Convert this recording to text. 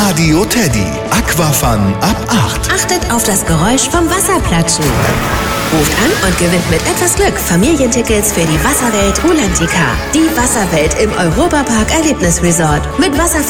Radio Teddy. Aquafun ab 8. Achtet auf das Geräusch vom Wasserplatschen. Ruft an und gewinnt mit etwas Glück Familientickets für die Wasserwelt Rulantica. Die Wasserwelt im Europapark Erlebnisresort mit Wasserfall